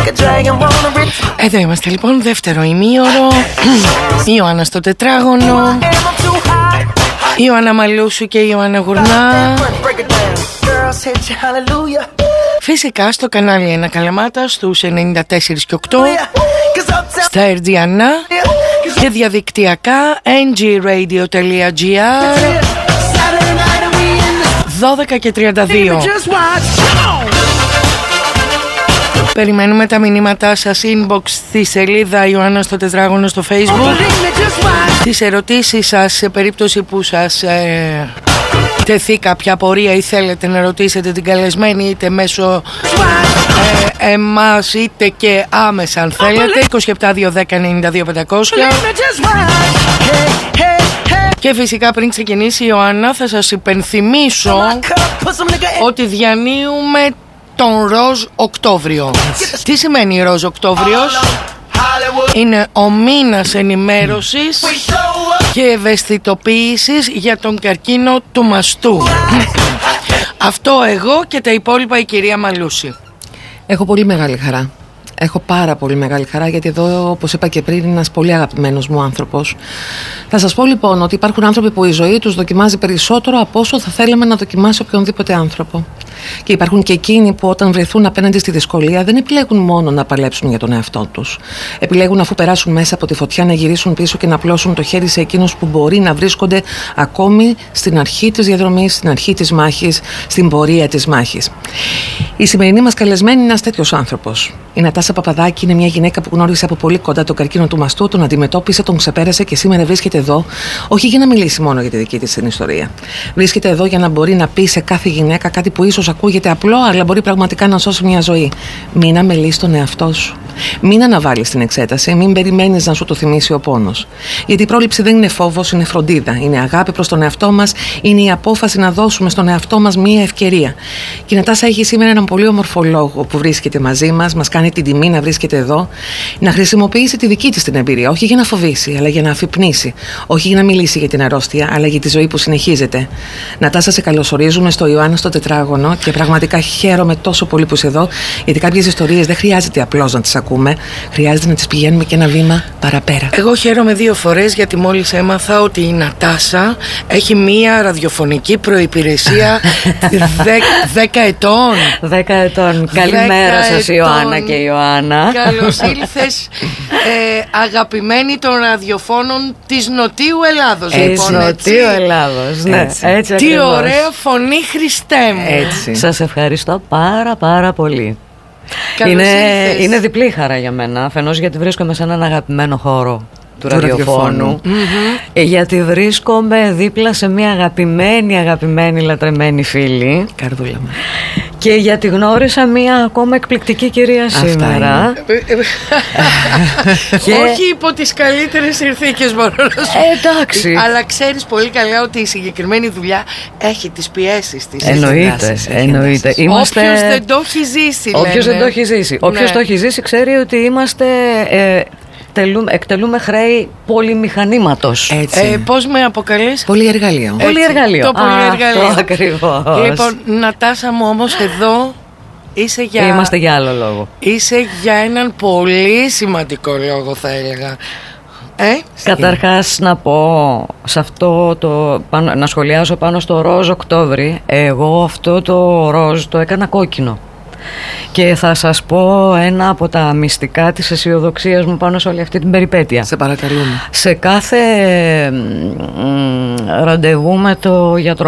Εδώ είμαστε λοιπόν, δεύτερο ημίωρο. Η Ιωάννα στο τετράγωνο, η Ιωάννα Μαλούσου και η Ιωάννα Γουρνά. Φυσικά στο κανάλι Ένα Καλαμάτα στους 94 και 8, στα Ερτζιανά και διαδικτυακά ngradio.gr 12 και 32. Περιμένουμε τα μηνύματά σας inbox στη σελίδα Ιωάννα στο τετράγωνο στο Facebook, τις ερωτήσεις σας σε περίπτωση που σας τεθεί κάποια απορία ή θέλετε να ρωτήσετε την καλεσμένη, είτε μέσω εμάς είτε και άμεσα αν θέλετε. 27-210-92-500. Και φυσικά πριν ξεκινήσει η Ιωάννα θα σας υπενθυμίσω ότι διανύουμε τον Ροζ Οκτώβριο. Τι σημαίνει Ροζ Οκτώβριος? Είναι ο μήνας ενημέρωσης και ευαισθητοποίησης για τον καρκίνο του μαστού. Αυτό εγώ και τα υπόλοιπα η κυρία Μαλούση. Έχω πολύ μεγάλη χαρά. Έχω πάρα πολύ μεγάλη χαρά, γιατί εδώ, όπως είπα και πριν, είναι ένας πολύ αγαπημένος μου άνθρωπος. Θα σας πω λοιπόν ότι υπάρχουν άνθρωποι που η ζωή τους δοκιμάζει περισσότερο από όσο θα θέλαμε να δοκιμάσει οποιονδήποτε άνθρωπο. Και υπάρχουν και εκείνοι που όταν βρεθούν απέναντι στη δυσκολία δεν επιλέγουν μόνο να παλέψουν για τον εαυτό τους. Επιλέγουν, αφού περάσουν μέσα από τη φωτιά, να γυρίσουν πίσω και να απλώσουν το χέρι σε εκείνους που μπορεί να βρίσκονται ακόμη στην αρχή της διαδρομής, στην αρχή της μάχης, στην πορεία της μάχης. Η σημερινή μας καλεσμένη είναι ένας τέτοιος άνθρωπος. Η Νατάσα Παπαδάκη είναι μια γυναίκα που γνώρισε από πολύ κοντά τον καρκίνο του μαστού, τον αντιμετώπισε, τον ξεπέρασε και σήμερα βρίσκεται εδώ, όχι για να μιλήσει μόνο για τη δική της την ιστορία. Βρίσκεται εδώ για να μπορεί να πει σε κάθε γυναίκα κάτι που ίσως ακούγεται απλό, αλλά μπορεί πραγματικά να σώσει μια ζωή. Μην αμελείς τον εαυτό σου. Μην αναβάλεις την εξέταση, μην περιμένεις να σου το θυμίσει ο πόνος. Γιατί η πρόληψη δεν είναι φόβος, είναι φροντίδα. Είναι αγάπη προς τον εαυτό μας, είναι η απόφαση να δώσουμε στον εαυτό μας μια ευκαιρία. Και η Νατάσα έχει σήμερα έναν πολύ όμορφο λόγο που βρίσκεται μαζί μας, μας κάνει την τιμή να βρίσκεται εδώ, να χρησιμοποιήσει τη δική της την εμπειρία, όχι για να φοβήσει, αλλά για να αφυπνίσει. Όχι για να μιλήσει για την αρρώστια, αλλά για τη ζωή που συνεχίζεται. Νατάσα, σε καλωσορίζουμε στο Ιωάννα στο τετράγωνο και πραγματικά χαίρομαι τόσο πολύ που είσαι εδώ, γιατί κάποιες ιστορίες δεν χρειάζεται απλώς να τις ακούμε, χρειάζεται να τις πηγαίνουμε και ένα βήμα παραπέρα. Εγώ χαίρομαι δύο φορές, γιατί μόλις έμαθα ότι η Νατάσα έχει μία ραδιοφωνική προϋπηρεσία 10 ετών. 10 ετών. Καλημέρα σας Ιωάννα και Ιωάννα. Καλώς ήλθες, αγαπημένη των ραδιοφώνων της Νοτίου Ελλάδος. Της Νοτίου Ελλάδος, ναι. Έτσι τι ακριβώς. ωραία φωνή, Χριστέ μου. Έτσι. Σας ευχαριστώ πάρα πολύ. Είναι διπλή χαρά για μένα. Αφενός γιατί βρίσκομαι σε έναν αγαπημένο χώρο του ραδιοφώνου. Γιατί βρίσκομαι δίπλα σε μια αγαπημένη λατρεμένη φίλη. Καρδούλα μου. Και γιατί γνώρισα μια ακόμα εκπληκτική κυρία σήμερα. Όχι υπό τις καλύτερες συνθήκες, μπορώ να σου πω. Εντάξει. Αλλά ξέρεις πολύ καλά ότι η συγκεκριμένη δουλειά έχει τις πιέσεις της. Εννοείται. Όποιος δεν το έχει ζήσει. Όποιος δεν το έχει ζήσει. Όποιος το έχει ζήσει ξέρει ότι είμαστε... εκτελούμε χρέη πολυμηχανήματος. Πώς με αποκαλείς? Πολυεργαλείο. Το πολυεργαλείο. Ακριβώς. Λοιπόν, Νατάσα μου, όμως εδώ είμαστε για άλλο λόγο. Είσαι για έναν πολύ σημαντικό λόγο, θα έλεγα. Καταρχάς να πω σε αυτό να σχολιάσω πάνω στο ροζ Οκτώβρη. Εγώ αυτό το ροζ το έκανα κόκκινο. Και θα σας πω ένα από τα μυστικά της αισιοδοξίας μου πάνω σε όλη αυτή την περιπέτεια. Σε παρακαλούμε. Σε κάθε ραντεβού με το γιατρό